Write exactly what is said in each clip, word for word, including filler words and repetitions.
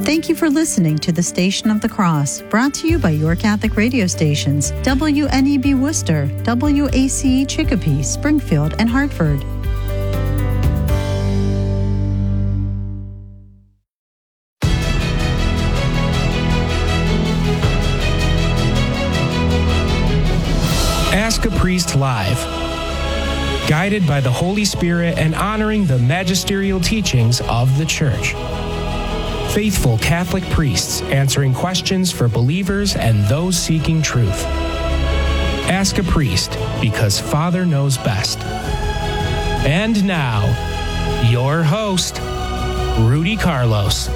Thank you for listening to the Station of the Cross, brought to you by your Catholic radio stations, W N E B Worcester, W A C E Chicopee, Springfield, and Hartford. Ask a Priest Live. Guided by the Holy Spirit and honoring the magisterial teachings of the Church. Faithful Catholic priests answering questions for believers and those seeking truth. Ask a Priest, because Father knows best. And now, your host, Rudy Carlos.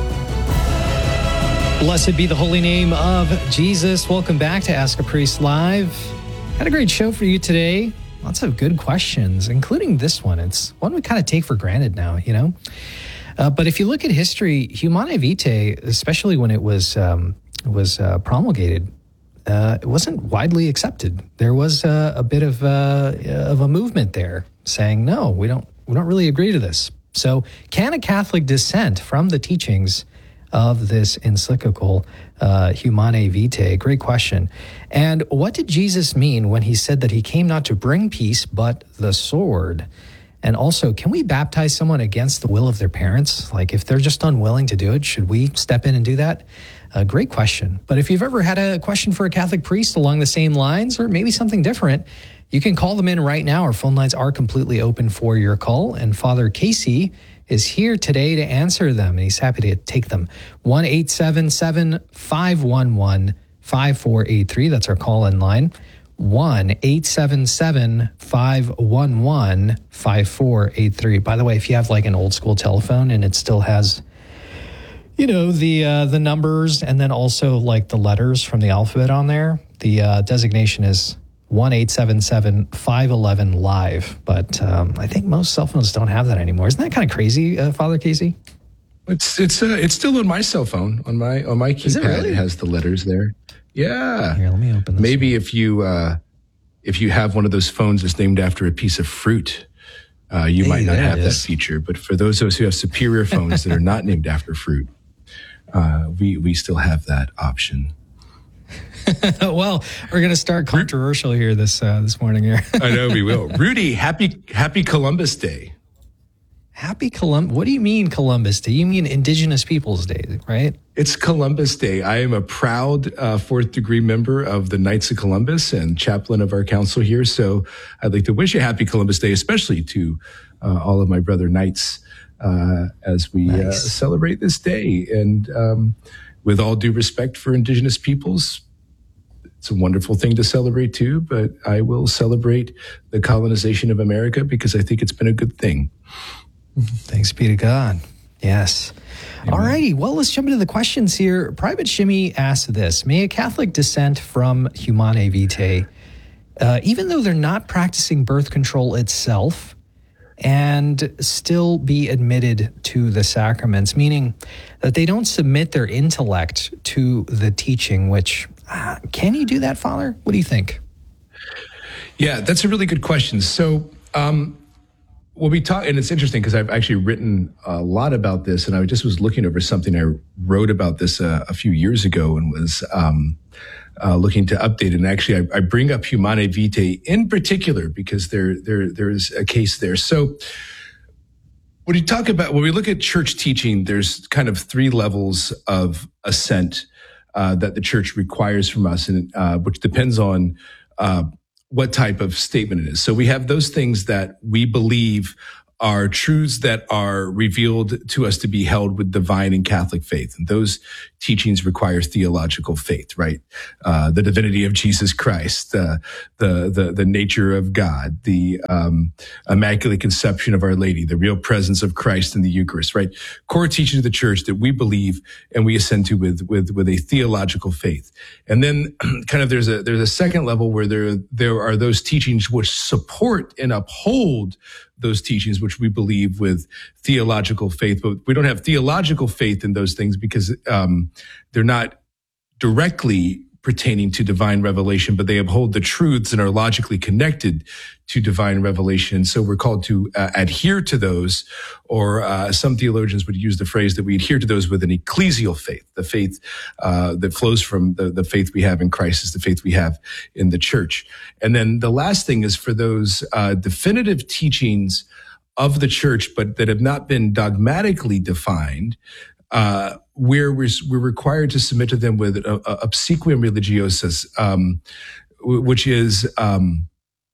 Blessed be the holy name of Jesus. Welcome back to Ask a Priest Live. Got a great show for you today. Lots of good questions, including this one. It's one we kind of take for granted now, you know? Uh, but if you look at history, Humanae Vitae, especially when it was um, was uh, promulgated, uh, it wasn't widely accepted. There was uh, a bit of uh, of a movement there saying, no, we don't we don't really agree to this. So can a Catholic dissent from the teachings of this encyclical, uh, Humanae Vitae? Great question. And what did Jesus mean when he said that he came not to bring peace, but the sword? And also, can we baptize someone against the will of their parents? Like, if they're just unwilling to do it, should we step in and do that? Uh, great question. But if you've ever had a question for a Catholic priest along the same lines, or maybe something different, you can call them in right now. Our phone lines are completely open for your call. And Father Casey is here today to answer them, and he's happy to take them. one eight seven seven, five one one, five four eight three. That's our call-in line. one eight seven seven, five one one, five four eight three. By the way, if you have like an old school telephone and it still has, you know, the uh, the numbers and then also like the letters from the alphabet on there, the uh, designation is one eight seven seven, five one one, live. But um, I think most cell phones don't have that anymore. Isn't that kind of crazy, uh, Father Casey? It's it's uh, it's still on my cell phone. On my on my keypad, it, really? It has the letters there. Yeah. Here, let me open this. Maybe one. if you uh, if you have one of those phones that's named after a piece of fruit, uh, you hey, might not have that feature. But for those of us who have superior phones that are not named after fruit, uh, we we still have that option. Well, we're going to start controversial here this uh, this morning here. I know we will. Rudy, happy happy Columbus Day. Happy Columbus. What do you mean Columbus Day? You mean Indigenous Peoples Day, right? It's Columbus Day. I am a proud uh, fourth degree member of the Knights of Columbus and chaplain of our council here. So I'd like to wish a happy Columbus Day, especially to uh, all of my brother Knights uh, as we nice. uh, celebrate this day. And um, with all due respect for Indigenous peoples, it's a wonderful thing to celebrate too, but I will celebrate the colonization of America because I think it's been a good thing. Thanks be to God. Yes. Amen. All righty. Well, let's jump into the questions here. Private Shimmy asked this: may a Catholic dissent from Humanae Vitae, uh, even though they're not practicing birth control itself, and still be admitted to the sacraments, meaning that they don't submit their intellect to the teaching, which, uh, can you do that, Father? What do you think? Yeah, that's a really good question. So, um, Well, we talk, and it's interesting because I've actually written a lot about this, and I just was looking over something I wrote about this uh, a few years ago, and was um, uh, looking to update it. And actually, I, I bring up Humanae Vitae in particular because there, there, there is a case there. So, when you talk about when we look at church teaching, there's kind of three levels of assent uh, that the church requires from us, and uh, which depends on Uh, what type of statement it is. So we have those things that we believe are truths that are revealed to us to be held with divine and Catholic faith. And those teachings require theological faith, right? Uh, the divinity of Jesus Christ, uh, the, the, the nature of God, the, um, immaculate conception of Our Lady, the real presence of Christ in the Eucharist, right? Core teachings of the church that we believe and we assent to with, with, with a theological faith. And then kind of there's a, there's a second level where there, there are those teachings which support and uphold those teachings, which we believe with theological faith, but we don't have theological faith in those things because um, they're not directly pertaining to divine revelation, but they uphold the truths and are logically connected to divine revelation. And so we're called to uh, adhere to those, or uh, some theologians would use the phrase that we adhere to those with an ecclesial faith. The faith uh, that flows from the, the faith we have in Christ is the faith we have in the church. And then the last thing is for those uh, definitive teachings of the church, but that have not been dogmatically defined, uh, where we're, we're required to submit to them with a, a obsequium religiosus, um, which is um,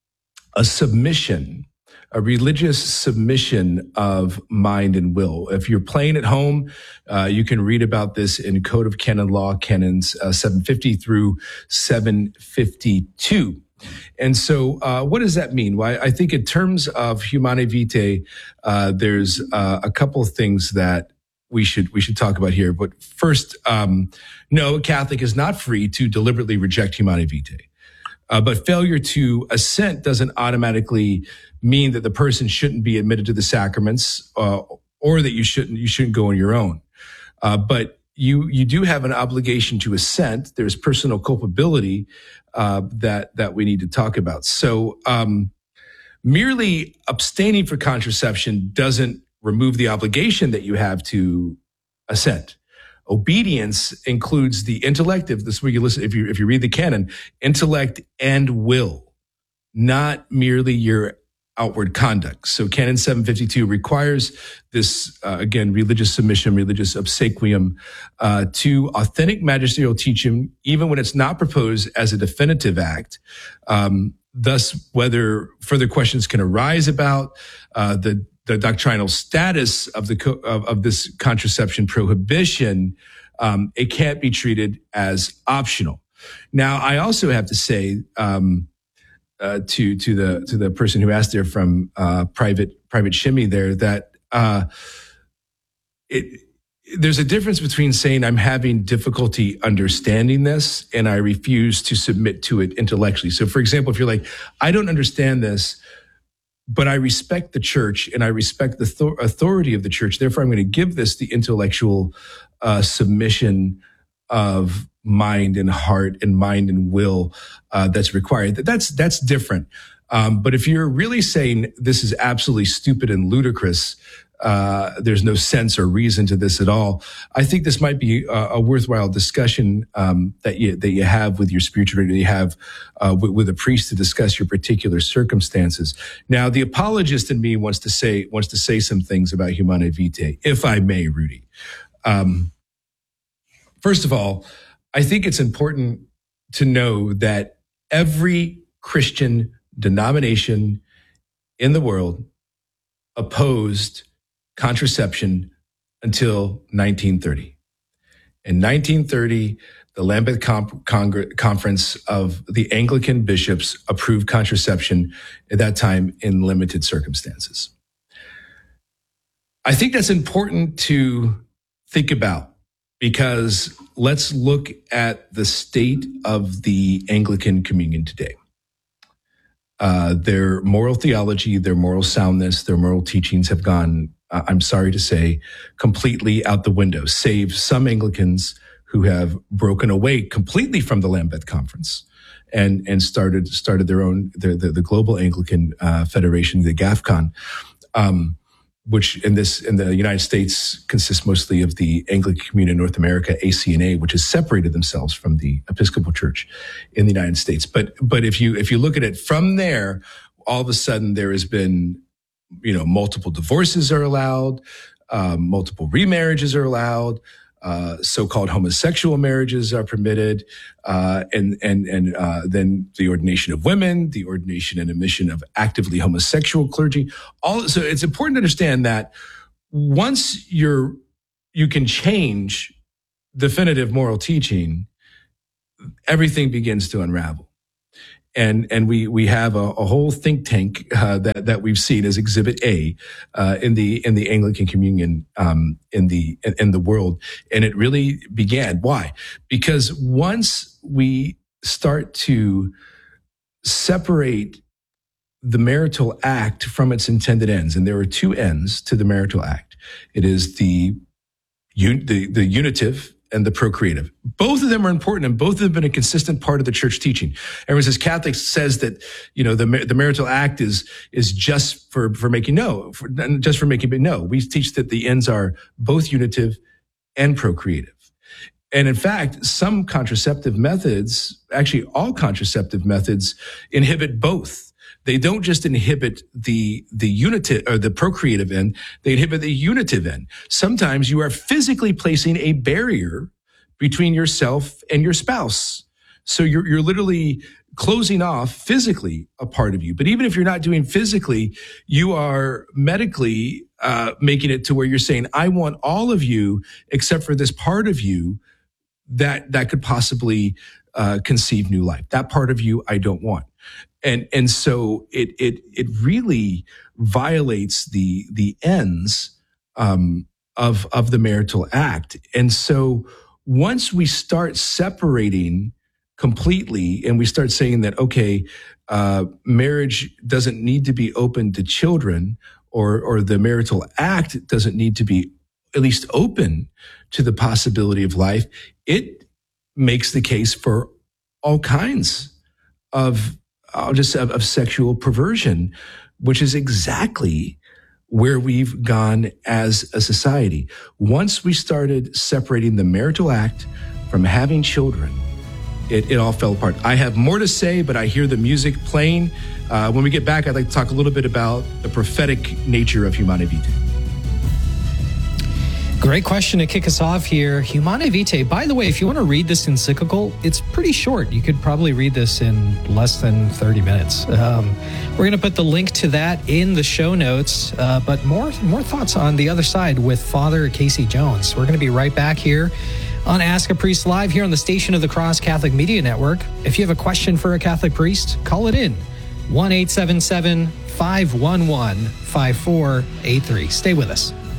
a submission, a religious submission of mind and will. If you're playing at home, uh, you can read about this in Code of Canon Law, Canons uh, seven fifty through seven fifty-two. And so, uh, what does that mean? Well, I think in terms of Humanae Vitae, uh, there's uh, a couple of things that we should we should talk about here. But first, um, no, a Catholic is not free to deliberately reject Humanae Vitae. Uh, but failure to assent doesn't automatically mean that the person shouldn't be admitted to the sacraments, uh, or that you shouldn't you shouldn't go on your own. Uh, but you you do have an obligation to assent. There's personal culpability uh, that that we need to talk about. So um, merely abstaining for contraception doesn't remove the obligation that you have to assent. Obedience includes the intellect. If this is where you listen, if you if you read the canon, intellect and will, not merely your outward conduct. So Canon seven fifty-two requires this uh, again religious submission, religious obsequium uh, to authentic magisterial teaching, even when it's not proposed as a definitive act. Um, thus, whether further questions can arise about uh, the the doctrinal status of the co- of, of this contraception prohibition, um, it can't be treated as optional. Now, I also have to say um, uh, to to the to the person who asked there from uh, private private shimmy there that uh, it. There's a difference between saying I'm having difficulty understanding this and I refuse to submit to it intellectually. So, for example, if you're like, I don't understand this, but I respect the church and I respect the th- authority of the church. Therefore, I'm going to give this the intellectual uh, submission of mind and heart and mind and will uh, that's required. That's that's different. Um, but if you're really saying this is absolutely stupid and ludicrous, uh, there's no sense or reason to this at all, I think this might be a, a worthwhile discussion um, that you that you have with your spiritual leader, you have uh, with, with a priest to discuss your particular circumstances. Now, the apologist in me wants to say wants to say some things about Humanae Vitae, if I may, Rudy. Um, first of all, I think it's important to know that every Christian denomination in the world opposed contraception until nineteen thirty. In nineteen thirty, the Lambeth Com- Congre- Conference of the Anglican bishops approved contraception at that time in limited circumstances. I think that's important to think about because let's look at the state of the Anglican Communion today. Uh, their moral theology, their moral soundness, their moral teachings have gone, uh, I'm sorry to say, completely out the window, save some Anglicans who have broken away completely from the Lambeth Conference and and started started their own, the, the, the Global Anglican uh, Federation, the GAFCON, um, which in this in the United States consists mostly of the Anglican Communion in North America, A C N A, which has separated themselves from the Episcopal Church in the United States. But but if you if you look at it from there, all of a sudden there has been, you know, multiple divorces are allowed, um, multiple remarriages are allowed. Uh, so-called homosexual marriages are permitted, uh, and and and uh, then the ordination of women, the ordination and admission of actively homosexual clergy. All so it's important to understand that once you're you can change definitive moral teaching, everything begins to unravel. And and we we have a, a whole think tank uh, that that we've seen as Exhibit A uh, in the in the Anglican Communion um, in the in, in the world, and it really began. Why? Because once we start to separate the marital act from its intended ends, and there are two ends to the marital act. It is the un, the, the unitive and the procreative. Both of them are important, and both of them have been a consistent part of the church teaching. Everyone says Catholic says that, you know, the the marital act is is just for for making no, for, just for making but no. We teach that the ends are both unitive and procreative. And in fact, some contraceptive methods, actually all contraceptive methods, inhibit both. They don't just inhibit the the unitive or the procreative end, they inhibit the unitive end. Sometimes you are physically placing a barrier between yourself and your spouse. So you're you're literally closing off physically a part of you. But even if you're not doing physically, you are medically uh, making it to where you're saying, I want all of you except for this part of you that that could possibly uh, conceive new life. That part of you I don't want. And and so it it it really violates the the ends um, of of the marital act. And so once we start separating completely, and we start saying that okay, uh, marriage doesn't need to be open to children, or or the marital act doesn't need to be at least open to the possibility of life, it makes the case for all kinds of I'll just of, of sexual perversion, which is exactly where we've gone as a society. Once we started separating the marital act from having children, it, it all fell apart. I have more to say, but I hear the music playing. Uh, when we get back, I'd like to talk a little bit about the prophetic nature of Humanae Vitae. Great question to kick us off here. Humanae Vitae. By the way, if you want to read this encyclical, it's pretty short. You could probably read this in less than thirty minutes. Um, we're going to put the link to that in the show notes, uh, but more, more thoughts on the other side with Father Casey Jones. We're going to be right back here on Ask a Priest Live here on the Station of the Cross Catholic Media Network. If you have a question for a Catholic priest, call it in. one eight seven seven, five one one, five four eight three. Stay with us.